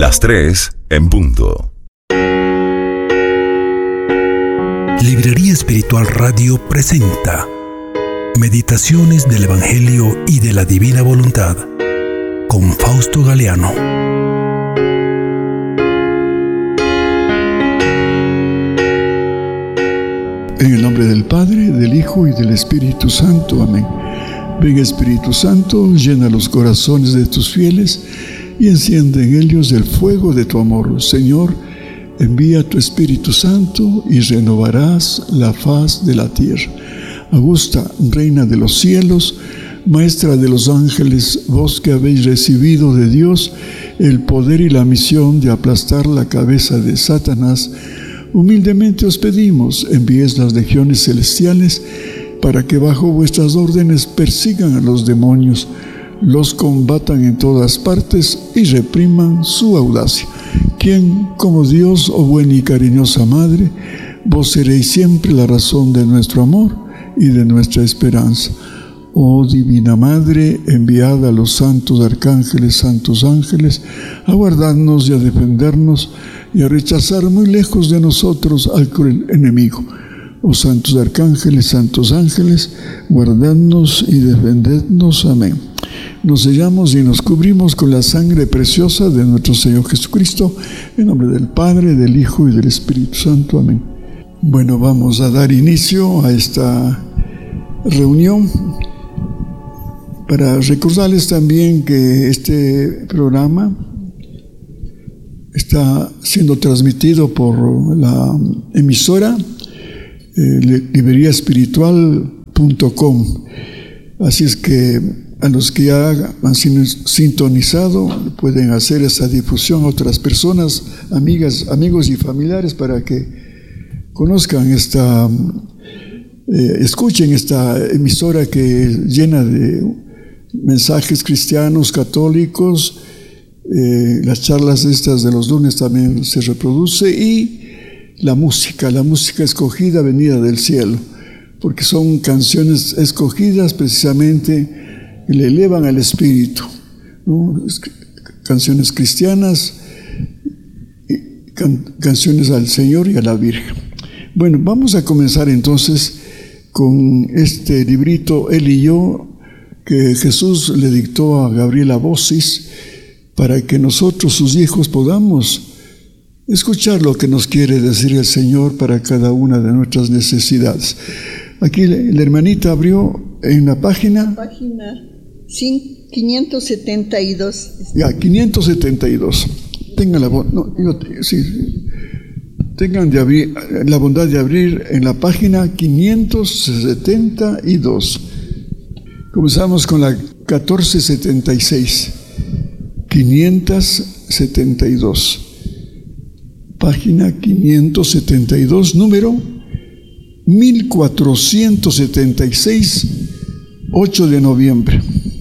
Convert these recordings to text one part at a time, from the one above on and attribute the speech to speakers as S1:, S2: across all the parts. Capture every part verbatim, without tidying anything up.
S1: Las tres en punto.
S2: Librería Espiritual Radio presenta Meditaciones del Evangelio y de la Divina Voluntad con Fausto Galeano.
S3: En el nombre del Padre, del Hijo y del Espíritu Santo. Amén. Ven, Espíritu Santo, llena los corazones de tus fieles y enciende en ellos el fuego de tu amor. Señor, envía tu Espíritu Santo y renovarás la faz de la tierra. Augusta, Reina de los cielos, Maestra de los ángeles, vos que habéis recibido de Dios el poder y la misión de aplastar la cabeza de Satanás, humildemente os pedimos, envíes las legiones celestiales para que bajo vuestras órdenes persigan a los demonios, los combatan en todas partes y repriman su audacia. Quien, como Dios, oh buena y cariñosa Madre, vos seréis siempre la razón de nuestro amor y de nuestra esperanza. Oh Divina Madre, enviada a los santos arcángeles, santos ángeles, a guardarnos y a defendernos y a rechazar muy lejos de nosotros al cruel enemigo. Oh santos arcángeles, santos ángeles, guardadnos y defendednos. Amén. Nos sellamos y nos cubrimos con la sangre preciosa de nuestro Señor Jesucristo, en nombre del Padre, del Hijo y del Espíritu Santo. Amén. Bueno, vamos a dar inicio a esta reunión para recordarles también que este programa está siendo transmitido por la emisora eh, librería espiritual punto com. Así es que a los que ya han sintonizado pueden hacer esa difusión a otras personas, amigas, amigos y familiares para que conozcan esta, eh, escuchen esta emisora que es llena de mensajes cristianos, católicos. Eh, las charlas estas de los lunes también se reproduce, y la música, la música escogida venida del cielo, porque son canciones escogidas precisamente que le elevan al espíritu, ¿no? Canciones cristianas, can, canciones al Señor y a la Virgen. Bueno, vamos a comenzar entonces con este librito, Él y yo, que Jesús le dictó a Gabriela Bossis, para que nosotros, sus hijos, podamos escuchar lo que nos quiere decir el Señor para cada una de nuestras necesidades. Aquí la hermanita abrió en la página...
S4: Página quinientos setenta y dos.
S3: Ya, quinientos setenta y dos. Tengan la, no, yo, sí, tengan de abrir, la bondad de abrir en la página quinientos setenta y dos. Comenzamos con la catorce setenta y seis. quinientos setenta y dos. Página quinientos setenta y dos, número mil cuatrocientos setenta y seis, ocho de noviembre.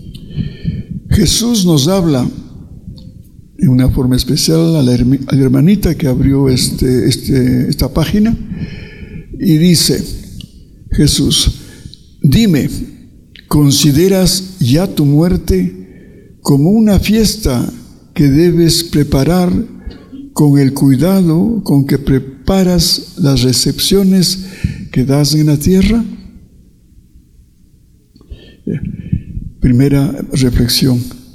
S3: Jesús nos habla de una forma especial a la, a la hermanita que abrió este, este, esta página, y dice Jesús: dime, ¿consideras ya tu muerte como una fiesta que debes preparar con el cuidado con que preparas las recepciones que das en la tierra? Primera reflexión.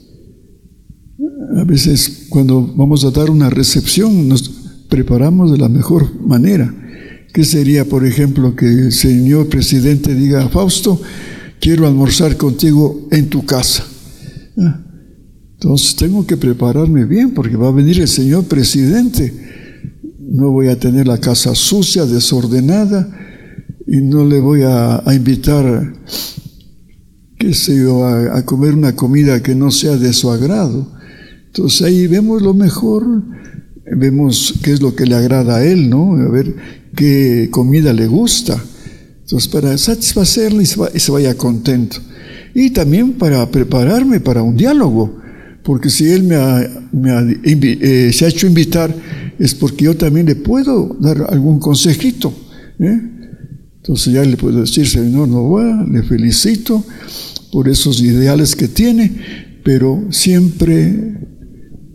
S3: A veces cuando vamos a dar una recepción nos preparamos de la mejor manera. ¿Qué sería, por ejemplo, que el señor presidente diga: Fausto, quiero almorzar contigo en tu casa? Entonces tengo que prepararme bien, porque va a venir el señor presidente. No voy a tener la casa sucia, desordenada, y no le voy a, a invitar, qué sé yo, a, a comer una comida que no sea de su agrado. Entonces ahí vemos lo mejor, vemos qué es lo que le agrada a él, ¿no? A ver qué comida le gusta. Entonces, para satisfacerle y se, va, y se vaya contento. Y también para prepararme para un diálogo, porque si él me ha, me ha eh, se ha hecho invitar, es porque yo también le puedo dar algún consejito, ¿eh? Entonces ya le puedo decir: Señor Novoa, le felicito por esos ideales que tiene, pero siempre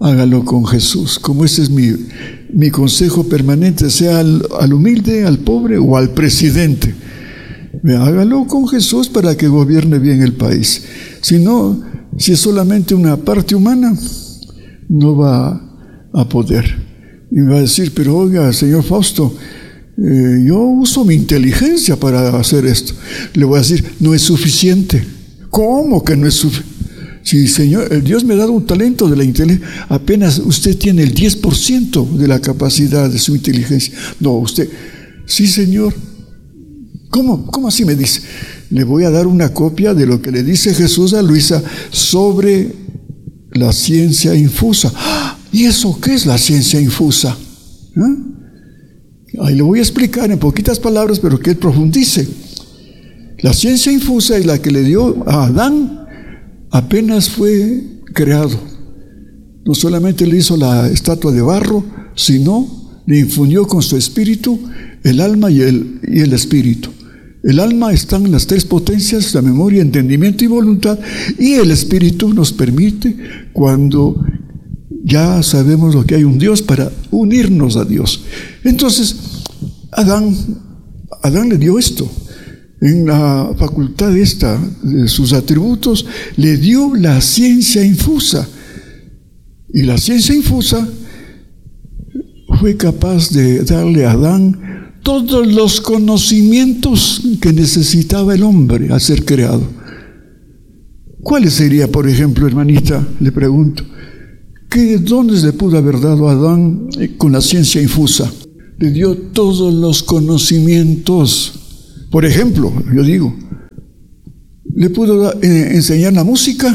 S3: hágalo con Jesús. Como ese es mi, mi consejo permanente, sea al, al humilde, al pobre o al presidente. Hágalo con Jesús para que gobierne bien el país. Si no, si es solamente una parte humana, no va a poder. Y me va a decir, pero oiga, señor Fausto, eh, yo uso mi inteligencia para hacer esto. Le voy a decir, no es suficiente. ¿Cómo que no es suficiente? Si Señor, el Dios me ha dado un talento de la inteligencia, apenas usted tiene el diez por ciento de la capacidad de su inteligencia. No, usted, sí Señor. ¿Cómo? ¿Cómo así me dice? Le voy a dar una copia de lo que le dice Jesús a Luisa sobre la ciencia infusa. ¿Y eso qué es la ciencia infusa? ¿Eh? Ahí le voy a explicar en poquitas palabras, pero que él profundice. La ciencia infusa es la que le dio a Adán apenas fue creado. No solamente le hizo la estatua de barro, sino le infundió con su espíritu el alma y el, y el espíritu. El alma está en las tres potencias, la memoria, entendimiento y voluntad, y el espíritu nos permite, cuando ya sabemos lo que hay un Dios, para unirnos a Dios. Entonces, Adán, Adán le dio esto. En la facultad esta de sus atributos, le dio la ciencia infusa. Y la ciencia infusa fue capaz de darle a Adán todos los conocimientos que necesitaba el hombre al ser creado. ¿Cuáles sería, por ejemplo, hermanita, le pregunto, qué dones le pudo haber dado a Adán con la ciencia infusa? Le dio todos los conocimientos. Por ejemplo, yo digo, ¿le pudo eh, enseñar la música?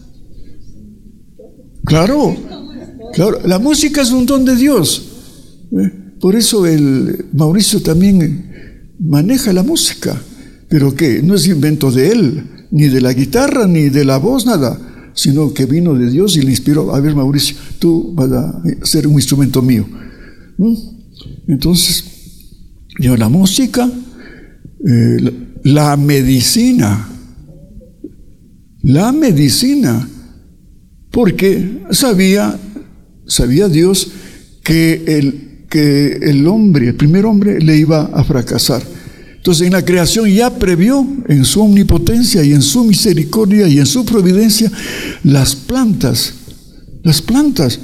S3: Claro, claro, la música es un don de Dios. ¿Eh? Por eso el Mauricio también maneja la música. ¿Pero qué? No es invento de él, ni de la guitarra, ni de la voz, nada, sino que vino de Dios y le inspiró. A ver, Mauricio, tú vas a ser un instrumento mío. ¿Mm? Entonces, yo la música, eh, la, la medicina, la medicina, porque sabía, sabía Dios que el que el hombre, el primer hombre, le iba a fracasar. Entonces, en la creación ya previó, en su omnipotencia y en su misericordia y en su providencia, las plantas, las plantas.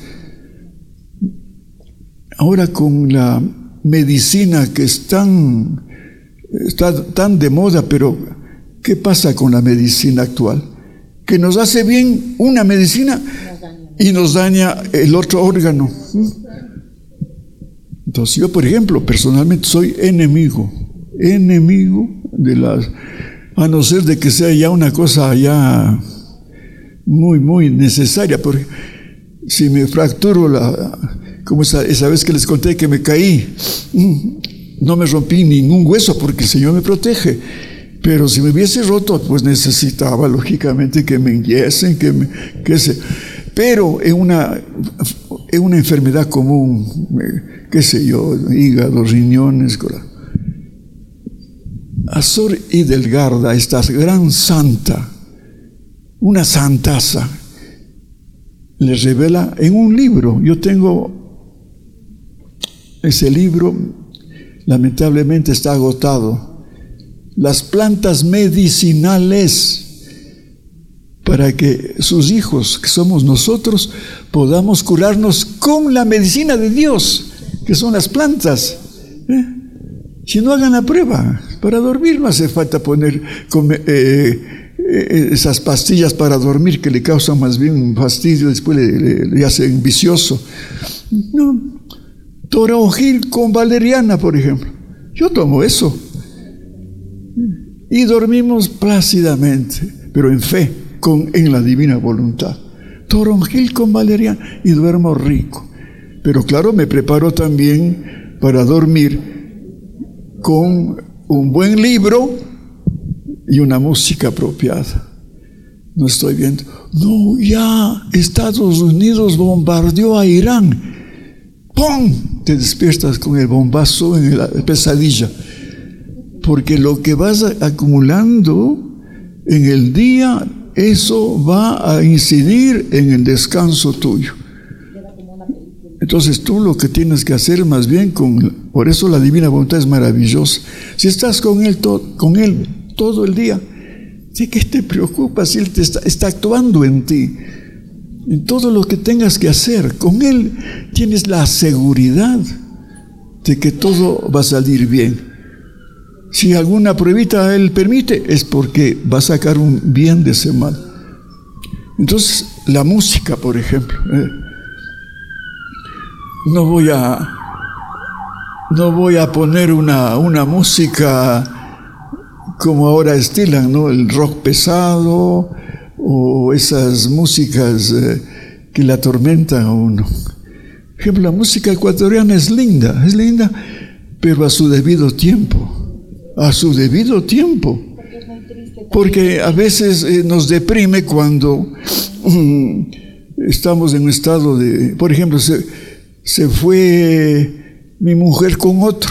S3: Ahora, con la medicina que es tan, está tan de moda, pero ¿qué pasa con la medicina actual? Que nos hace bien una medicina y nos daña el otro órgano. Entonces yo, por ejemplo, personalmente soy enemigo, enemigo de las, a no ser de que sea ya una cosa ya muy, muy necesaria, porque si me fracturo, la, como esa, esa vez que les conté que me caí, no me rompí ningún hueso porque el Señor me protege, pero si me hubiese roto, pues necesitaba lógicamente que me enyesen, que me, que se, pero en una, en una enfermedad común, qué sé yo, hígado, riñones, corazón. Azor Hidelgarda, esta gran santa, una santaza, le revela en un libro. Yo tengo ese libro, lamentablemente está agotado. Las plantas medicinales para que sus hijos, que somos nosotros, podamos curarnos con la medicina de Dios, que son las plantas. ¿Eh? Si no, hagan la prueba. Para dormir no hace falta poner come, eh, eh, esas pastillas para dormir que le causan más bien un fastidio, después le, le, le hacen vicioso. No. Toronjil con valeriana, por ejemplo. Yo tomo eso. Y dormimos plácidamente, pero en fe, con, en la divina voluntad. Toronjil con valeriana y duermo rico. Pero claro, me preparo también para dormir con un buen libro y una música apropiada. No estoy viendo. No, ya Estados Unidos bombardeó a Irán. ¡Pum! Te despiertas con el bombazo en la pesadilla. Porque lo que vas acumulando en el día, eso va a incidir en el descanso tuyo. Entonces tú lo que tienes que hacer más bien, con, por eso la divina voluntad es maravillosa. Si estás con Él, to, con él todo el día, ¿de qué te preocupas? Si Él te está, está actuando en ti. En todo lo que tengas que hacer, con Él tienes la seguridad de que todo va a salir bien. Si alguna pruebita Él permite, es porque va a sacar un bien de ese mal. Entonces, la música, por ejemplo, eh, no voy a no voy a poner una, una música como ahora estilan, ¿no? El rock pesado o esas músicas eh, que le atormentan a uno. Por ejemplo, la música ecuatoriana es linda, es linda, pero a su debido tiempo, a su debido tiempo. Porque a veces eh, nos deprime cuando um, estamos en un estado de, por ejemplo, se, se fue mi mujer con otro.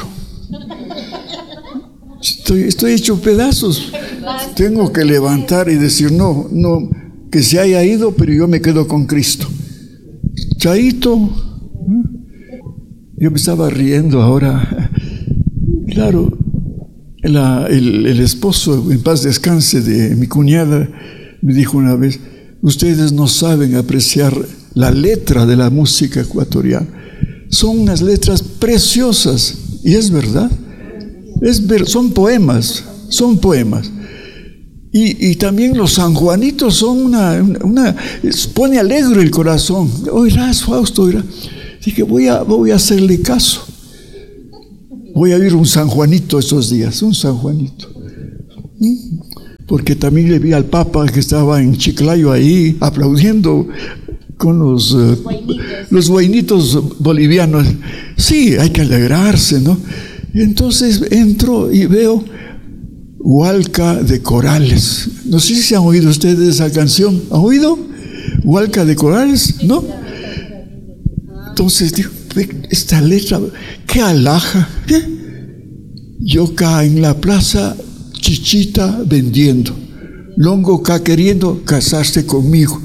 S3: Estoy, estoy hecho pedazos. Tengo que levantar y decir, no, no, que se haya ido, pero yo me quedo con Cristo. Chaito. Yo me estaba riendo ahora. Claro. La, el, el esposo, en paz descanse, de mi cuñada, me dijo una vez: ustedes no saben apreciar la letra de la música ecuatoriana. Son unas letras preciosas, y es verdad, es ver, son poemas, son poemas. Y, y también los sanjuanitos son una, una, una pone alegre el corazón. Oirás, Fausto, oirás. Dije, voy a, voy a hacerle caso. Voy a ir un San Juanito estos días, un San Juanito. Porque también le vi al Papa que estaba en Chiclayo ahí aplaudiendo con los, uh, los guainitos bolivianos. Sí, hay que alegrarse, ¿no? Y entonces entro y veo Hualca de Corales. No sé si han oído ustedes esa canción. ¿Han oído? Hualca de Corales, ¿no? Entonces digo, esta letra, qué alhaja. ¿Qué? Yo acá en la plaza Chichita vendiendo, Longo acá queriendo casarse conmigo.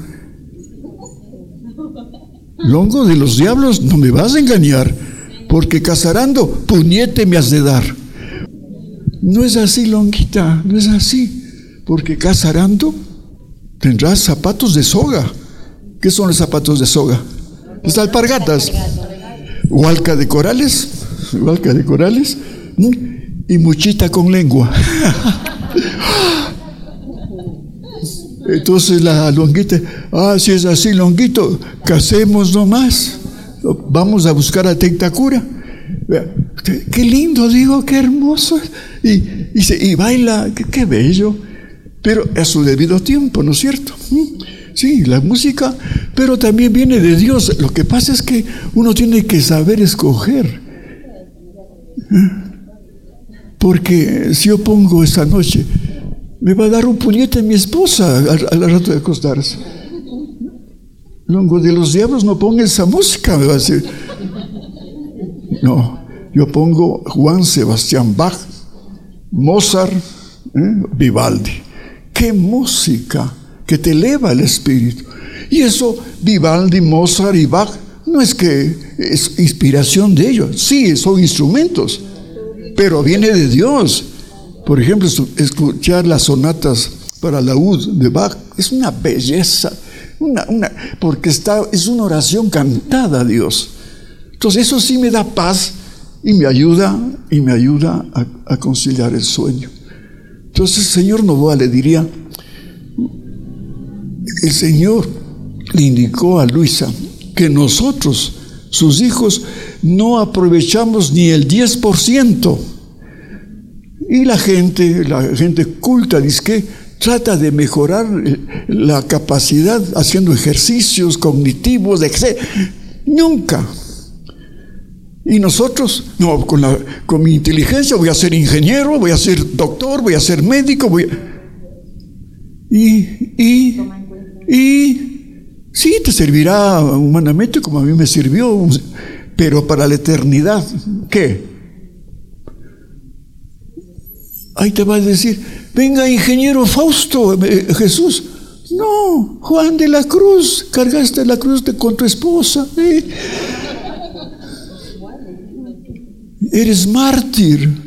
S3: Longo de los diablos, no me vas a engañar, porque casarando, puñete me has de dar. No es así, Longuita, no es así, porque casarando tendrás zapatos de soga. ¿Qué son los zapatos de soga? Las alpargatas. Hualca de Corales, Hualca de Corales, y muchita con lengua. Entonces la Longuita, ah, si es así, Longuito, casemos nomás, vamos a buscar a Tectacura. Qué lindo, digo, qué hermoso. Y, y, se, y baila, qué, qué bello, pero a su debido tiempo, ¿no es cierto? Sí, la música, pero también viene de Dios. Lo que pasa es que uno tiene que saber escoger. Porque si yo pongo esta noche, me va a dar un puñete mi esposa a la rato de acostarse. Longo de los diablos, no ponga esa música, me va a decir. No, yo pongo Juan Sebastián Bach, Mozart, ¿eh? Vivaldi. ¡Qué música! Que te eleva el espíritu. Y eso, Vivaldi, Mozart y Bach, no es que es inspiración de ellos. Sí, son instrumentos, pero viene de Dios. Por ejemplo, escuchar las sonatas para laúd de Bach es una belleza, una, una, porque está, es una oración cantada a Dios. Entonces eso sí me da paz y me ayuda, y me ayuda a, a conciliar el sueño. Entonces el señor Novoa le diría, el Señor le indicó a Luisa que nosotros, sus hijos, no aprovechamos ni el diez por ciento. Y la gente, la gente culta, dice que trata de mejorar la capacidad haciendo ejercicios cognitivos, etcétera. Nunca. Y nosotros, no, con, la, con mi inteligencia voy a ser ingeniero, voy a ser doctor, voy a ser médico, voy a... Y, y, y sí, te servirá humanamente como a mí me sirvió, pero para la eternidad, ¿qué? Ahí te va a decir, venga, ingeniero Fausto, eh, Jesús. No, Juan de la Cruz, cargaste la cruz de, con tu esposa. ¿eh? eres mártir.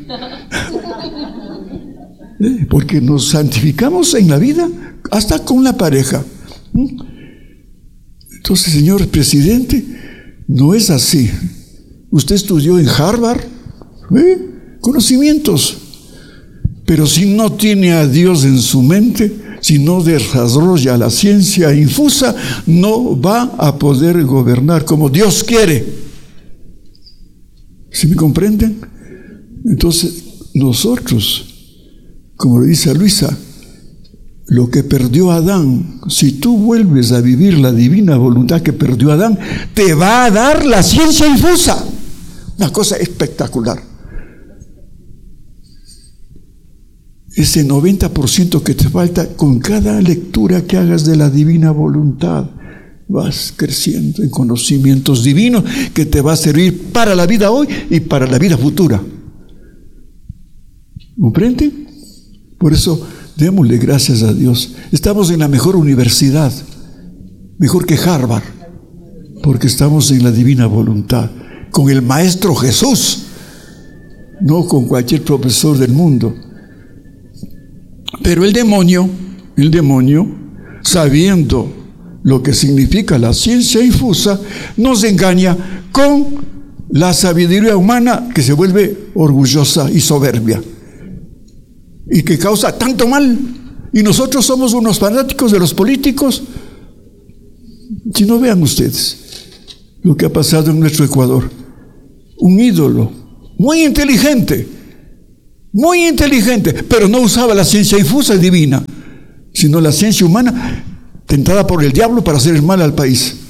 S3: ¿Eh? Porque nos santificamos en la vida, hasta con la pareja. Entonces, señor presidente, no es así. Usted estudió en Harvard, ¿eh? Conocimientos. Pero si no tiene a Dios en su mente, si no desarrolla la ciencia infusa, no va a poder gobernar como Dios quiere. ¿Sí me comprenden? Entonces, nosotros, como le dice a Luisa, lo que perdió Adán, si tú vuelves a vivir la divina voluntad que perdió Adán, te va a dar la ciencia infusa. Una cosa espectacular. Ese noventa por ciento que te falta, con cada lectura que hagas de la divina voluntad, vas creciendo en conocimientos divinos que te va a servir para la vida hoy y para la vida futura. ¿Comprende? Por eso, démosle gracias a Dios. Estamos en la mejor universidad, mejor que Harvard, porque estamos en la divina voluntad, con el Maestro Jesús, no con cualquier profesor del mundo. Pero el demonio, el demonio, sabiendo lo que significa la ciencia infusa, nos engaña con la sabiduría humana que se vuelve orgullosa y soberbia y que causa tanto mal. Y nosotros somos unos fanáticos de los políticos. Si no, vean ustedes lo que ha pasado en nuestro Ecuador. Un ídolo muy inteligente, muy inteligente, pero no usaba la ciencia infusa divina, sino la ciencia humana tentada por el diablo para hacer el mal al país.